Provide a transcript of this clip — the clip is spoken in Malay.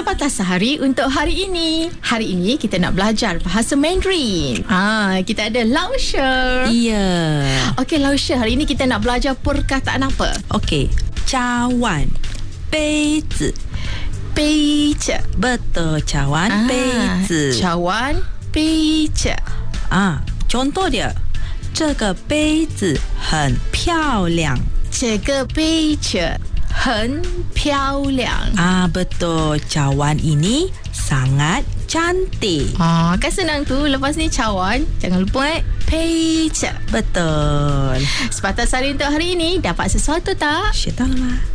Pepatah Sehari untuk hari ini. Hari ini kita nak belajar bahasa Mandarin. Kita ada Lao She. Ya. Okey, Lao She, hari ini kita nak belajar perkataan apa? Okey. Cawan. Beizi. Beizi. Betul, cawan. Beizi. Cawan. Beizi. contoh dia. 这个杯子很漂亮。 这个杯子很漂亮。 betul. Cawan ini sangat cantik. Kan senang tu. Lepas ni cawan, jangan lupa杯子. Betul. Sepatah sehari untuk hari ini. Dapat sesuatu tak? 学到了吗？